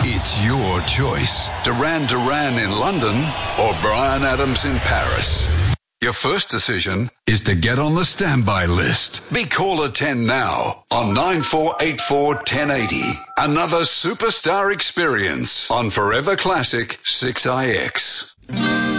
It's your choice. Duran Duran in London or Bryan Adams in Paris. Your first decision is to get on the standby list. Be caller 10 now on 9484 1080. Another superstar experience on Forever Classic 6IX.